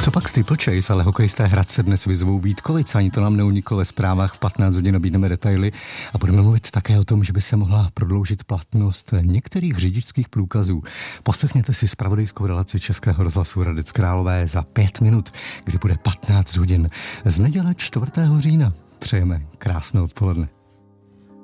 Co pak Steeple Chase, ale hokejisté Hradce dnes vyzvou Vítkovic, ani to nám neuniklo ve zprávách, v 15 hodin nabídneme detaily a budeme mluvit také o tom, že by se mohla prodloužit platnost některých řidičských průkazů. Poslechněte si zpravodajskou relaci Českého rozhlasu Hradec Králové za 5 minut, kdy bude 15 hodin z neděle 4. října. Přejeme krásné odpoledne.